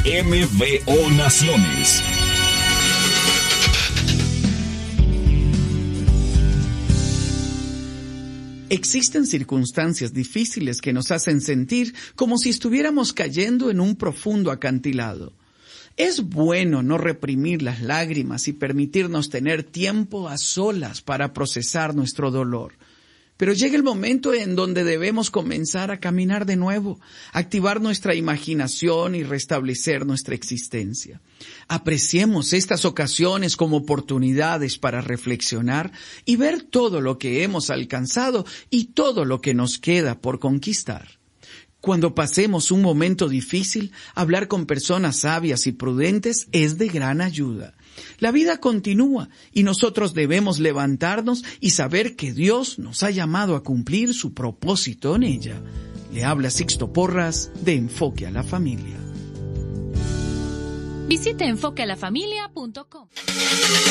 MVO Naciones. Existen circunstancias difíciles que nos hacen sentir como si estuviéramos cayendo en un profundo acantilado. Es bueno no reprimir las lágrimas y permitirnos tener tiempo a solas para procesar nuestro dolor. Pero llega el momento en donde debemos comenzar a caminar de nuevo, activar nuestra imaginación y restablecer nuestra existencia. Apreciemos estas ocasiones como oportunidades para reflexionar y ver todo lo que hemos alcanzado y todo lo que nos queda por conquistar. Cuando pasemos un momento difícil, hablar con personas sabias y prudentes es de gran ayuda. La vida continúa y nosotros debemos levantarnos y saber que Dios nos ha llamado a cumplir su propósito en ella. Le habla Sixto Porras de Enfoque a la Familia. Visite enfoquealafamilia.com.